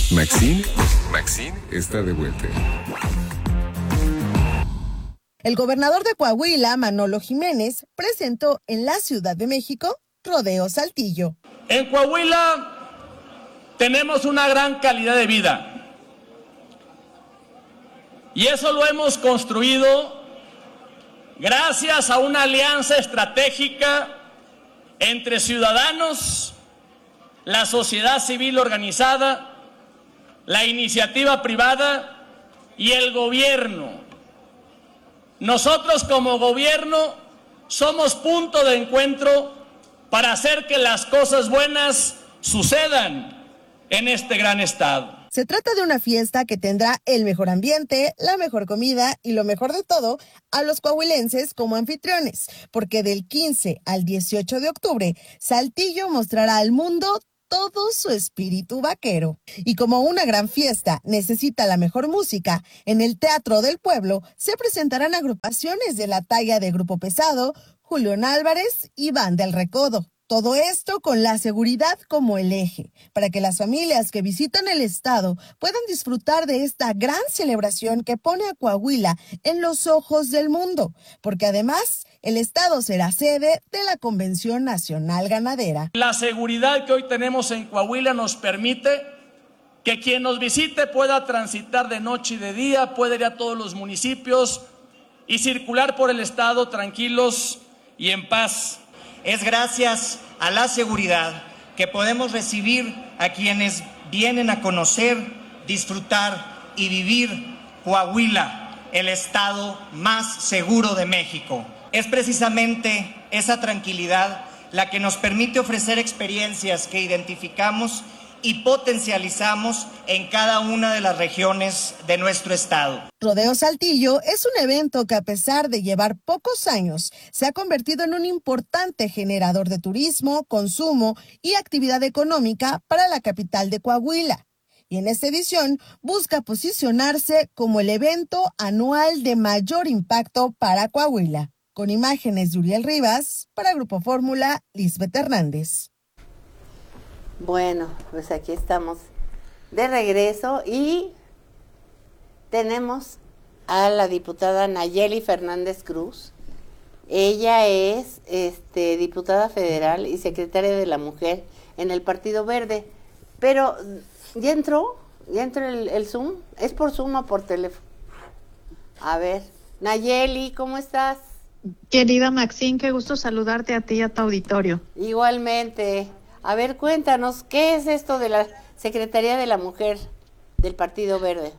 Maxine está de vuelta. El gobernador de Coahuila, Manolo Jiménez, presentó en la Ciudad de México Rodeo Saltillo. En Coahuila tenemos una gran calidad de vida y eso lo hemos construido gracias a una alianza estratégica entre ciudadanos, la sociedad civil organizada, la iniciativa privada y el gobierno. Nosotros como gobierno somos punto de encuentro para hacer que las cosas buenas sucedan en este gran estado. Se trata de una fiesta que tendrá el mejor ambiente, la mejor comida y lo mejor de todo, a los coahuilenses como anfitriones, porque del 15 al 18 de octubre, Saltillo mostrará al mundo todo su espíritu vaquero. Y como una gran fiesta necesita la mejor música, en el Teatro del Pueblo se presentarán agrupaciones de la talla de Grupo Pesado, Julián Álvarez y Banda El Recodo. Todo esto con la seguridad como el eje, para que las familias que visitan el estado puedan disfrutar de esta gran celebración que pone a Coahuila en los ojos del mundo, porque además el estado será sede de la Convención Nacional Ganadera. La seguridad que hoy tenemos en Coahuila nos permite que quien nos visite pueda transitar de noche y de día, puede ir a todos los municipios y circular por el estado tranquilos y en paz. Es gracias a la seguridad que podemos recibir a quienes vienen a conocer, disfrutar y vivir Coahuila, el estado más seguro de México. Es precisamente esa tranquilidad la que nos permite ofrecer experiencias que identificamos y potencializamos en cada una de las regiones de nuestro estado. Rodeo Saltillo es un evento que, a pesar de llevar pocos años, se ha convertido en un importante generador de turismo, consumo y actividad económica para la capital de Coahuila. Y en esta edición busca posicionarse como el evento anual de mayor impacto para Coahuila. Con imágenes de Uriel Rivas, para Grupo Fórmula, Lisbeth Hernández. Bueno, pues aquí estamos de regreso y tenemos a la diputada Nayeli Fernández Cruz. Ella es diputada federal y secretaria de la Mujer en el Partido Verde. Pero, ¿ya entró el Zoom? ¿Es por Zoom o por teléfono? A ver, Nayeli, ¿cómo estás? Querida Maxine, qué gusto saludarte a ti y a tu auditorio. Igualmente. A ver, cuéntanos, ¿qué es esto de la Secretaría de la Mujer del Partido Verde?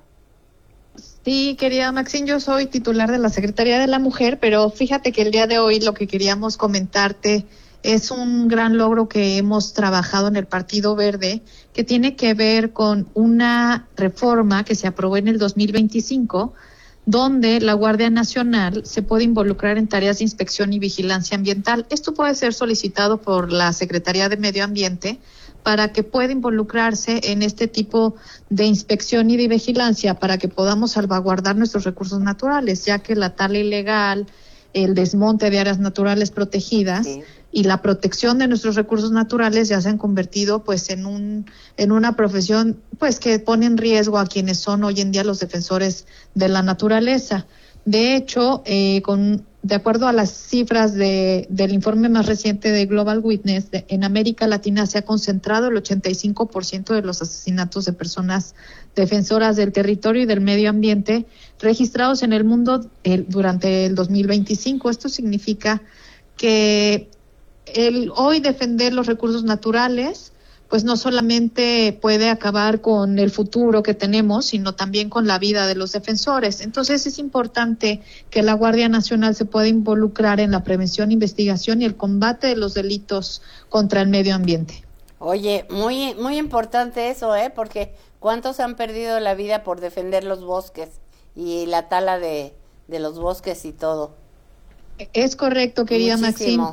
Sí, querida Maxine, yo soy titular de la Secretaría de la Mujer, pero fíjate que el día de hoy lo que queríamos comentarte es un gran logro que hemos trabajado en el Partido Verde, que tiene que ver con una reforma que se aprobó en el 2025, donde la Guardia Nacional se puede involucrar en tareas de inspección y vigilancia ambiental. Esto puede ser solicitado por la Secretaría de Medio Ambiente para que pueda involucrarse en este tipo de inspección y de vigilancia para que podamos salvaguardar nuestros recursos naturales, ya que la tala ilegal, el desmonte de áreas naturales protegidas y la protección de nuestros recursos naturales ya se han convertido pues en una profesión pues que pone en riesgo a quienes son hoy en día los defensores de la naturaleza. De hecho, de acuerdo a las cifras del informe más reciente de Global Witness, en América Latina se ha concentrado el 85% de los asesinatos de personas defensoras del territorio y del medio ambiente registrados en el mundo durante el 2025. Esto significa que el hoy defender los recursos naturales pues no solamente puede acabar con el futuro que tenemos, sino también con la vida de los defensores. Entonces es importante que la Guardia Nacional se pueda involucrar en la prevención, investigación y el combate de los delitos contra el medio ambiente. Oye, muy muy importante eso, porque ¿cuántos han perdido la vida por defender los bosques y la tala de los bosques y todo? Es correcto, querida Muchísimo. Maxine.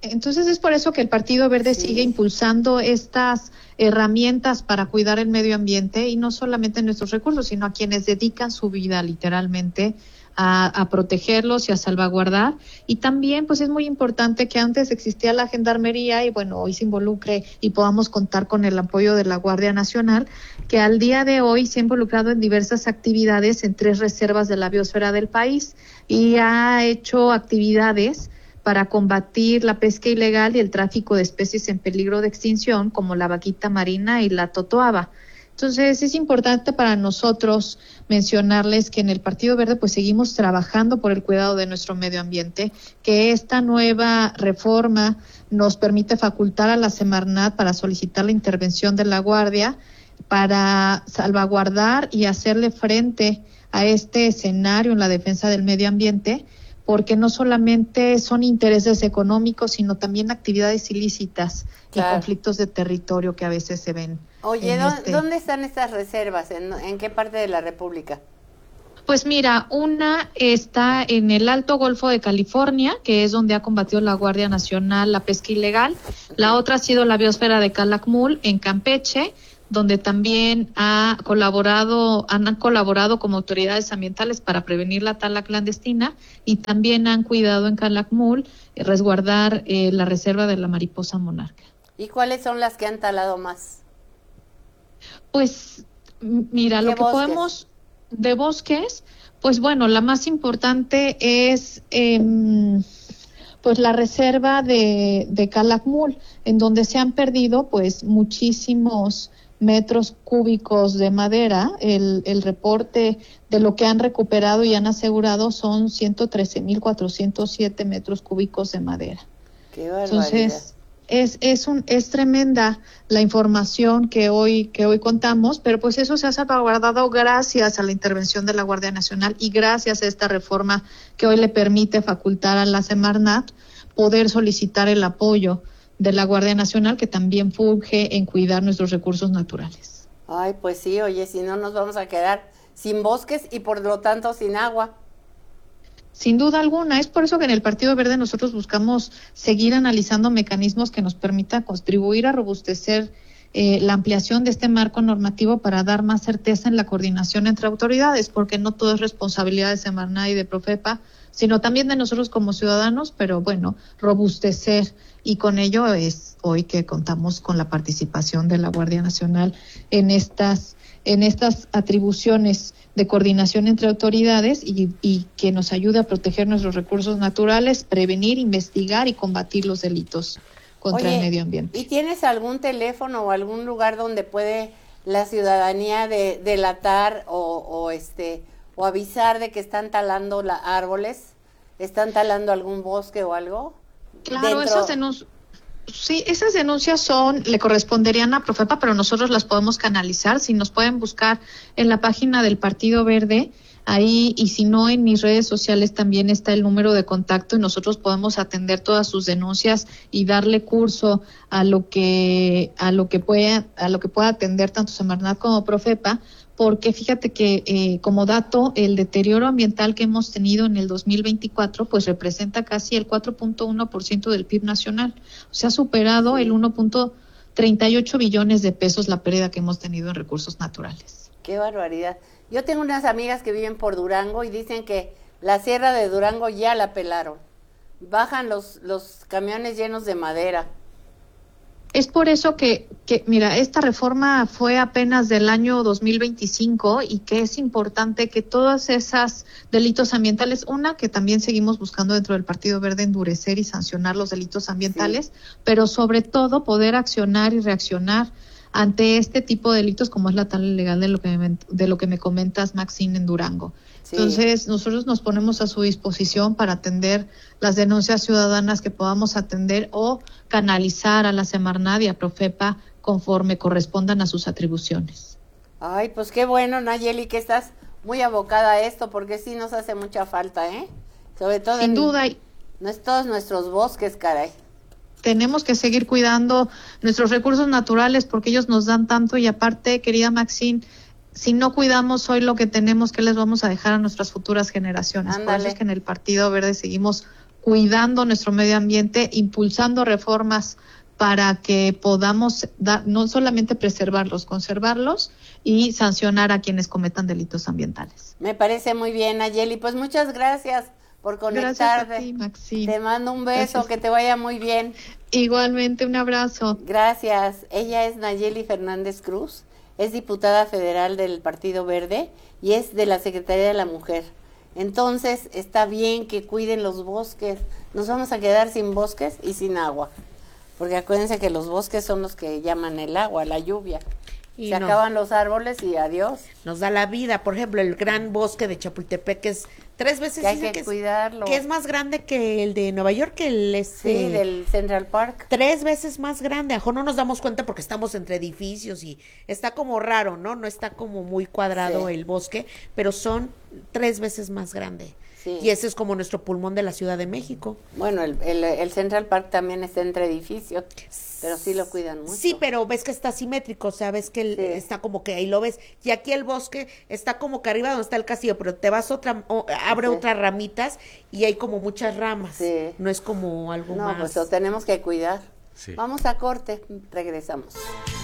Entonces es por eso que el Partido Verde sigue impulsando estas herramientas para cuidar el medio ambiente y no solamente nuestros recursos, sino a quienes dedican su vida literalmente a protegerlos y a salvaguardar. Y también pues es muy importante que antes existía la gendarmería y bueno, hoy se involucre y podamos contar con el apoyo de la Guardia Nacional, que al día de hoy se ha involucrado en diversas actividades en 3 reservas de la biosfera del país y ha hecho actividades para combatir la pesca ilegal y el tráfico de especies en peligro de extinción, como la vaquita marina y la totoaba. Entonces, es importante para nosotros mencionarles que en el Partido Verde pues seguimos trabajando por el cuidado de nuestro medio ambiente, que esta nueva reforma nos permite facultar a la Semarnat para solicitar la intervención de la Guardia para salvaguardar y hacerle frente a este escenario en la defensa del medio ambiente, porque no solamente son intereses económicos, sino también actividades ilícitas y conflictos de territorio que a veces se ven. Oye, ¿dónde están estas reservas? ¿En qué parte de la República? Pues mira, una está en el Alto Golfo de California, que es donde ha combatido la Guardia Nacional la pesca ilegal. La otra ha sido la biosfera de Calakmul, en Campeche, donde también han colaborado como autoridades ambientales para prevenir la tala clandestina y también han cuidado en Calakmul resguardar la reserva de la mariposa monarca. ¿Y cuáles son las que han talado más? Pues mira, lo que podemos de bosques, pues bueno, la más importante es pues la reserva de Calakmul, en donde se han perdido pues muchísimos metros cúbicos de madera. El reporte de lo que han recuperado y han asegurado son 113,407 metros cúbicos de madera. ¡Qué barbaridad! Entonces, es tremenda la información que hoy contamos, pero pues eso se ha salvaguardado gracias a la intervención de la Guardia Nacional y gracias a esta reforma que hoy le permite facultar a la Semarnat poder solicitar el apoyo de la Guardia Nacional, que también funge en cuidar nuestros recursos naturales. Ay, pues sí, oye, si no nos vamos a quedar sin bosques y por lo tanto sin agua. Sin duda alguna, es por eso que en el Partido Verde nosotros buscamos seguir analizando mecanismos que nos permitan contribuir a robustecer la ampliación de este marco normativo para dar más certeza en la coordinación entre autoridades, porque no todo es responsabilidad de Semarnat y de Profepa, sino también de nosotros como ciudadanos, pero bueno, robustecer, y con ello es hoy que contamos con la participación de la Guardia Nacional en estas atribuciones de coordinación entre autoridades y que nos ayude a proteger nuestros recursos naturales, prevenir, investigar y combatir los delitos contra el medio ambiente. ¿Y tienes algún teléfono o algún lugar donde puede la ciudadanía delatar o avisar de que están talando árboles? ¿Están talando algún bosque o algo? Claro, esas denuncias le corresponderían a Profepa, pero nosotros las podemos canalizar. Si nos pueden buscar en la página del Partido Verde, ahí, y si no, en mis redes sociales también está el número de contacto y nosotros podemos atender todas sus denuncias y darle curso a lo que pueda atender tanto Semarnat como Profepa, porque fíjate que como dato, el deterioro ambiental que hemos tenido en el 2024 pues representa casi el 4.1% del PIB nacional. O sea, ha superado el 1.38 billones de pesos la pérdida que hemos tenido en recursos naturales. ¡Qué barbaridad! Yo tengo unas amigas que viven por Durango y dicen que la sierra de Durango ya la pelaron. Bajan los camiones llenos de madera. Es por eso que mira, esta reforma fue apenas del año 2025 y que es importante que todas esas delitos ambientales, que también seguimos buscando dentro del Partido Verde endurecer y sancionar los delitos ambientales, pero sobre todo poder accionar y reaccionar ante este tipo de delitos como es la tala ilegal de lo que me comentas, Maxine, en Durango. Sí. Entonces, nosotros nos ponemos a su disposición para atender las denuncias ciudadanas que podamos atender o canalizar a la Semarnat y a Profepa conforme correspondan a sus atribuciones. Ay, pues qué bueno, Nayeli, que estás muy abocada a esto, porque sí nos hace mucha falta, Sobre todo sin duda. Todos nuestros bosques, caray. Tenemos que seguir cuidando nuestros recursos naturales porque ellos nos dan tanto y aparte, querida Maxine, si no cuidamos hoy lo que tenemos, ¿qué les vamos a dejar a nuestras futuras generaciones? Ándale. Por eso es que en el Partido Verde seguimos cuidando nuestro medio ambiente, impulsando reformas para que podamos no solamente preservarlos, conservarlos y sancionar a quienes cometan delitos ambientales. Me parece muy bien, Nayeli. Pues muchas gracias por conectarte. Gracias a ti, Maxine. Te mando un beso, Gracias. que te vaya muy bien. Igualmente, un abrazo. Gracias. Ella es Nayeli Fernández Cruz, es diputada federal del Partido Verde y es de la Secretaría de la Mujer. Entonces, está bien que cuiden los bosques. Nos vamos a quedar sin bosques y sin agua. Porque acuérdense que los bosques son los que llaman el agua, la lluvia. Se acaban los árboles y adiós. Nos da la vida. Por ejemplo, el gran bosque de Chapultepec, que es 3 veces... Que hay que cuidarlo. Que es más grande que el de Nueva York, que el... Sí, del Central Park. 3 veces más grande. Ajo, no nos damos cuenta porque estamos entre edificios y está como raro, ¿no? No está como muy cuadrado el bosque, pero son 3 veces más grande. Sí. Y ese es como nuestro pulmón de la Ciudad de México. Bueno, el Central Park también está entre edificios, pero sí lo cuidan mucho. Sí, pero ves que está simétrico, o sea, ves que está como que ahí lo ves. Y aquí el bosque está como que arriba donde está el castillo, pero te vas abre otras ramitas y hay como muchas ramas. Sí. No es como algo más. No, pues lo tenemos que cuidar. Sí. Vamos a corte, regresamos.